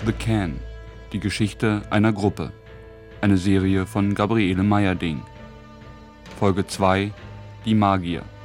The Can – Die Geschichte einer Gruppe. Eine Serie von Gabriele Meyerding. Folge 2 – Die Magier.